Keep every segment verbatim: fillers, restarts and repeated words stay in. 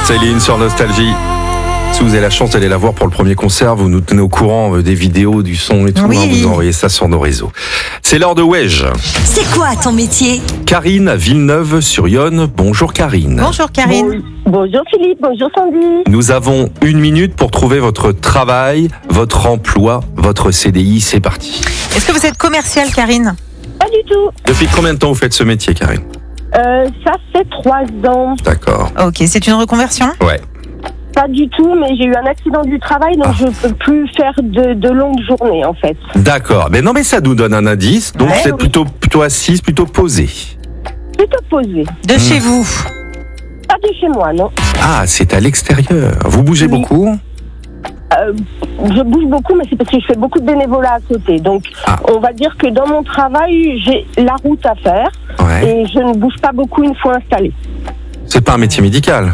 Céline sur Nostalgie. Si vous avez la chance d'aller la voir pour le premier concert, vous nous tenez au courant des vidéos, du son et tout. Oui. Hein, vous envoyez ça sur nos réseaux. C'est l'heure de Wedge. C'est quoi ton métier? Karine à Villeneuve-sur-Yonne. Bonjour Karine. Bonjour Karine. Bonjour Philippe, bonjour Sandy. Nous avons une minute pour trouver votre travail, votre emploi, votre C D I. C'est parti. Est-ce que vous êtes commerciale, Karine? Pas du tout. Depuis combien de temps vous faites ce métier, Karine? Euh, ça fait trois ans. D'accord. Ok, c'est une reconversion? Ouais. Pas du tout, mais j'ai eu un accident du travail, donc Ah. je peux plus faire de, de longues journées en fait. D'accord. Mais non, mais ça nous donne un indice. Donc Ouais, vous êtes oui. plutôt, plutôt assise, plutôt posée. Plutôt posé. De chez vous? Pas de chez moi, non. Ah, c'est à l'extérieur. Vous bougez Oui. beaucoup? Euh, je bouge beaucoup, mais c'est parce que je fais beaucoup de bénévolat à côté. Donc, Ah. on va dire que dans mon travail, j'ai la route à faire Ouais. et je ne bouge pas beaucoup une fois installée. C'est pas un métier médical.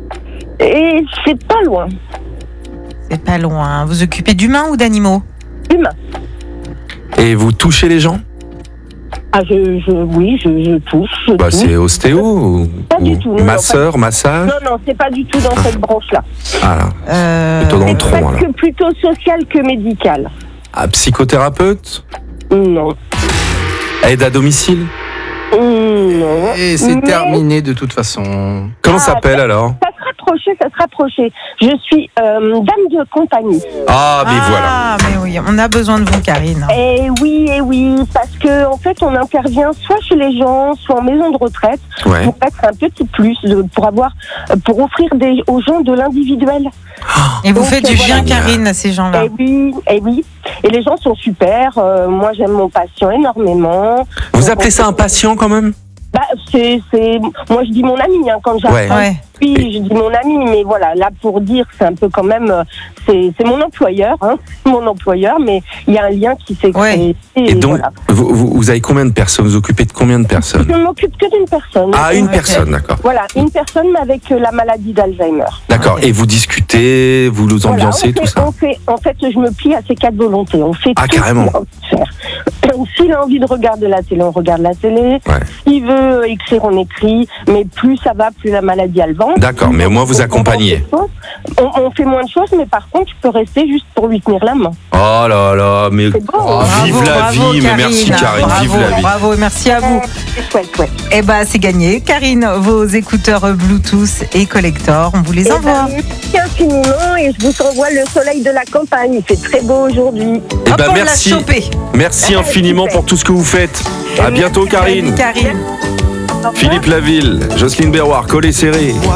Et c'est pas loin. C'est pas loin. Vous occupez d'humains ou d'animaux? Humain. Et vous touchez les gens? Ah, je, je, oui, je, je touche. Je Bah, touche. c'est ostéo ou, Pas du ou tout, non, non, masseur, massage? Non, non, c'est pas du tout dans cette branche-là. Ah, là. Euh, Plutôt dans le C'est tronc, alors. presque plutôt social que médical. Ah, psychothérapeute? Non. Aide à domicile? Non. Et c'est Mais terminé de toute façon. Comment Ah, ça s'appelle alors? Ça se rapprochait, ça se rapprochait. Je suis euh, dame de compagnie. Ah, mais voilà. Ah, mais oui, on a besoin de vous, Karine. Et oui, et oui, parce que en fait, on intervient soit chez les gens, soit en maison de retraite, Ouais. pour être un petit plus, de- pour avoir, pour offrir des, aux gens de l'individuel. Et vous Donc, faites du voilà. bien, Karine, à ces gens-là. Et oui, et oui. Et les gens sont super. euh, moi, j'aime mon patient énormément. Vous Donc, appelez ça un patient quand même? Bah, c'est, c'est, moi, je dis mon ami hein, quand j'apprends. Ouais. Ouais. Oui, je dis mon ami, mais voilà, là pour dire, c'est un peu quand même, euh, c'est, c'est mon employeur, hein, mon employeur, mais il y a un lien qui s'est créé. Et Et donc, voilà. vous, vous, vous avez combien de personnes? Vous occupez de combien de personnes? Je ne m'occupe que d'une personne. Ah, une Ok. personne, d'accord. Voilà, une personne mais avec euh, la maladie d'Alzheimer. D'accord. Ok. Et vous discutez, vous nous Voilà, ambiancez, on tout fait, ça? on fait, en fait, je me plie à ses quatre volontés. On fait Ah, tout carrément. ce qu'il a envie de faire. S'il a envie de regarder la télé, on regarde la télé. Ouais. S'il veut écrire, on écrit. Mais plus ça va, plus la maladie elle avance. D'accord, mais au moins vous On- on- accompagnez. On, on fait moins de choses, mais par contre, je peux rester juste pour lui tenir la main. Oh là là, mais C'est beau. Oh, hein. vive Bravo, la bravo, vie, mais merci Karine, bravo, vive la vie. Bravo, et merci à vous. C'est chouette, ouais. Eh ben, c'est gagné. Karine, vos écouteurs Bluetooth et collector, on vous les Eh ben, envoie. merci infiniment et je vous envoie le soleil de la campagne. Il fait très beau aujourd'hui. Eh Hop, ben on l'a merci, chopé. merci infiniment pour tout ce que vous faites. À bientôt Karine. Karine. Au revoir. Philippe Laville, Jocelyne Berroir, collé serré.